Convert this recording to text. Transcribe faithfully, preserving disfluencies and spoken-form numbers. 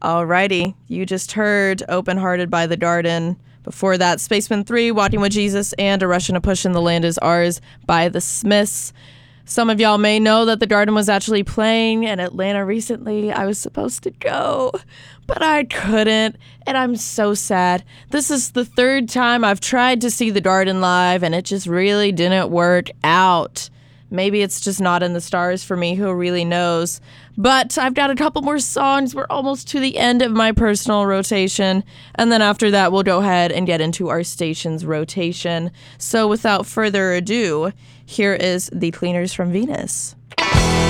Alrighty, you just heard Open Hearted by The Darden. Before that, Spaceman three, Walking with Jesus, and A Rush and a Push in the Land Is Ours by The Smiths. Some of y'all may know that The Darden was actually playing in Atlanta recently. I was supposed to go, but I couldn't, and I'm so sad. This is the third time I've tried to see The Darden live, and it just really didn't work out. Maybe it's just not in the stars for me, who really knows. But I've got a couple more songs. We're almost to the end of my personal rotation. And then after that, we'll go ahead and get into our station's rotation. So without further ado, here is The Cleaners from Venus.